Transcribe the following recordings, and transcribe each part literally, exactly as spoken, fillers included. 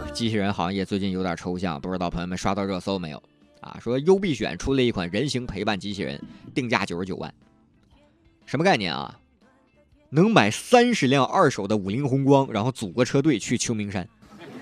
机器人行业最近有点抽象，不知道朋友们刷到热搜没有啊？说优必选出了一款人形陪伴机器人，定价九十九万，什么概念啊？能买三十辆二手的五菱宏光，然后组个车队去秋名山。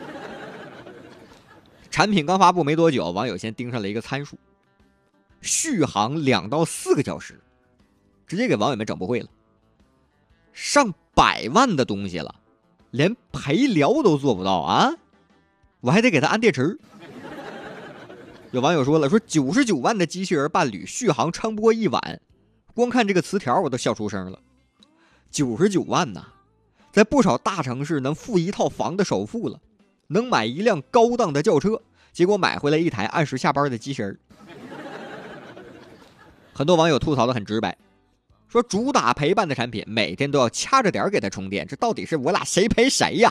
产品刚发布没多久，网友先盯上了一个参数，续航两到四个小时，直接给网友们整不会了。上百万的东西了，连陪聊都做不到啊！我还得给他安电池。有网友说了，说九十九万的机器人伴侣续航撑不过一晚，光看这个词条我都笑出声了。九十九万呐，在不少大城市能付一套房的首付了，能买一辆高档的轿车，结果买回来一台按时下班的机器人。很多网友吐槽的很直白，说主打陪伴的产品每天都要掐着点给它充电，这到底是我俩谁陪谁呀？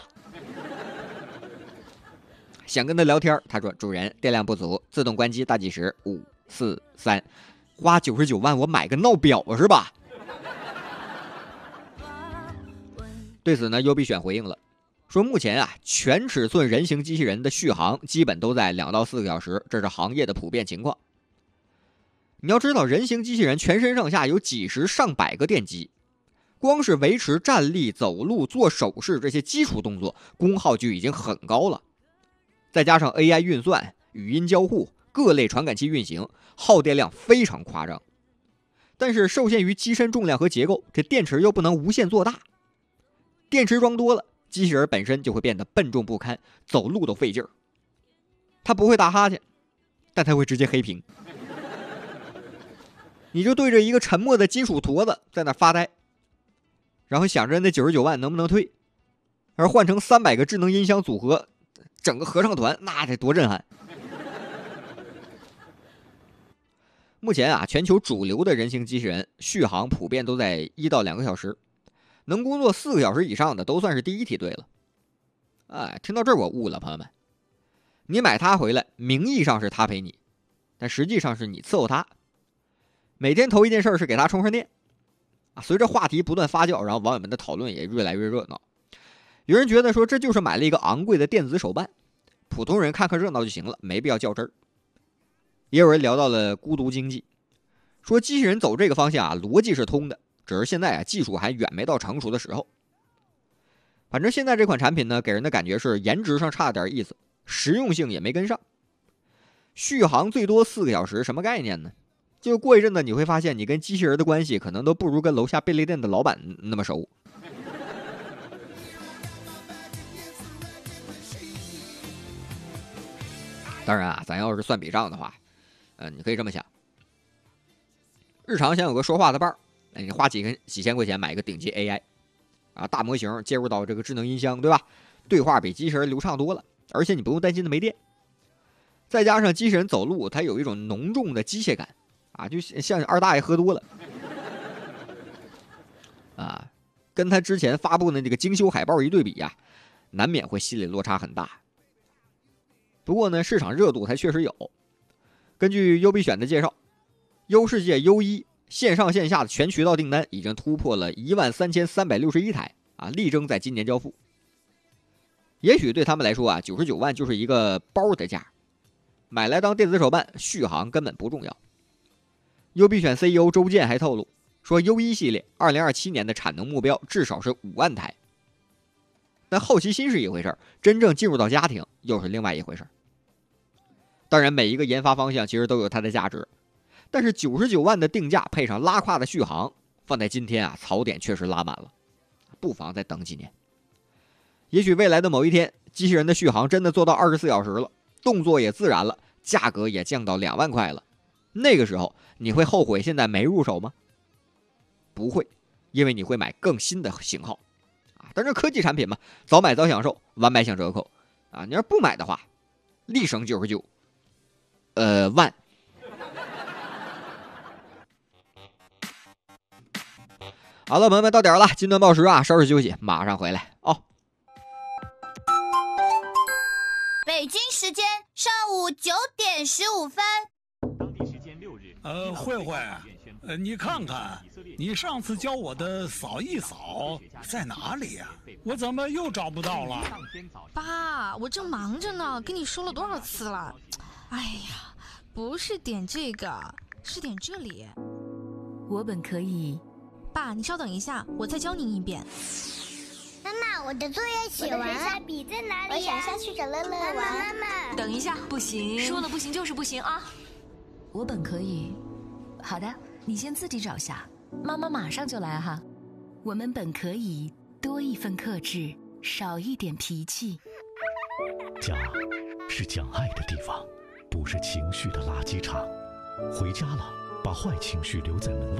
想跟他聊天，他说主人电量不足，自动关机倒计时五四三，花九十九万我买个闹表是吧？对此呢，优必选回应了，说目前啊，全尺寸人形机器人的续航基本都在两到四个小时，这是行业的普遍情况。你要知道，人形机器人全身上下有几十上百个电机，光是维持站立、走路、做手势这些基础动作，功耗就已经很高了。再加上 A I 运算、语音交互、各类传感器运行，耗电量非常夸张。但是受限于机身重量和结构，这电池又不能无限做大。电池装多了，机器人本身就会变得笨重不堪，走路都费劲儿。它不会打哈欠，但它会直接黑屏。你就对着一个沉默的金属坨子在那发呆，然后想着那九十九万能不能退，而换成三百个智能音箱组合，整个合唱团那得多震撼。目前啊，全球主流的人形机器人续航普遍都在一到两个小时，能工作四个小时以上的都算是第一梯队了。哎，听到这儿我悟了，朋友们，你买它回来，名义上是他陪你，但实际上是你伺候他。每天头一件事是给他充上电啊。随着话题不断发酵，然后网友们的讨论也越来越热闹。有人觉得说这就是买了一个昂贵的电子手办，普通人看看热闹就行了，没必要较真儿。也有人聊到了孤独经济，说机器人走这个方向啊，逻辑是通的，只是现在啊技术还远没到成熟的时候。反正现在这款产品呢，给人的感觉是颜值上差点意思，实用性也没跟上。续航最多四个小时，什么概念呢？就过一阵子你会发现，你跟机器人的关系可能都不如跟楼下便利店的老板那么熟。当然啊，咱要是算笔账的话，呃，你可以这么想：日常想有个说话的伴儿，你花几个几千块钱买一个顶级 A I， 啊，大模型接入到这个智能音箱，对吧？对话比机器人流畅多了，而且你不用担心它没电。再加上机器人走路，它有一种浓重的机械感。啊，就像二大爷喝多了啊，跟他之前发布的这个精修海报一对比呀、啊，难免会心理落差很大。不过呢，市场热度它确实有。根据优必选的介绍，优世界优一线上线下的全渠道订单已经突破了一万三千三百六十一台啊，力争在今年交付。也许对他们来说啊，九十九万就是一个包的价，买来当电子手办，续航根本不重要。优必选 C E O 周健还透露说，优一系列二零二七年的产能目标至少是五万台。但好奇心是一回事，真正进入到家庭又是另外一回事。当然，每一个研发方向其实都有它的价值，但是九十九万的定价配上拉胯的续航，放在今天啊，槽点确实拉满了，不妨再等几年。也许未来的某一天，机器人的续航真的做到二十四小时了，动作也自然了，价格也降到两万块了。那个时候你会后悔现在没入手吗？不会，因为你会买更新的型号啊。但是科技产品嘛，早买早享受，晚买享折扣啊。你要不买的话，立省九十九，呃万。好了，朋友们，到点了，金段报时啊，稍事休息，马上回来哦。 北京时间上午九点十五分。 呃，慧慧，呃，你看看， 你上次教我的扫一扫在哪里呀、啊？我怎么又找不到了？ 爸，我正忙着呢，跟你说了多少次了？哎呀，不是点这个，是点这里。 我本可以。 爸，你稍等一下，我再教您一遍。 妈妈，我的作业写完了。我的水笔在哪里、啊？我想下去找乐乐玩。妈妈，妈妈， 等一下，不行，说了不行就是不行啊！我本可以。好的，你先自己找下，妈妈马上就来哈。我们本可以多一份克制，少一点脾气。 家是讲爱的地方，不是情绪的垃圾场。回家了，把坏情绪留在门外。